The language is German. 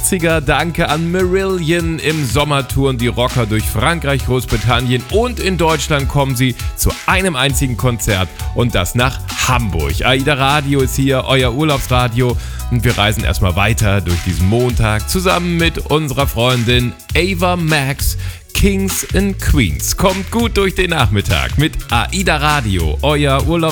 80er. Danke an Marillion. Im Sommer touren die Rocker durch Frankreich, Großbritannien und in Deutschland kommen sie zu einem einzigen Konzert und das nach Hamburg. AIDA Radio ist hier, euer Urlaubsradio, und wir reisen erstmal weiter durch diesen Montag zusammen mit unserer Freundin Ava Max. Kings and Queens. Kommt gut durch den Nachmittag mit AIDA Radio, euer Urlaubsradio.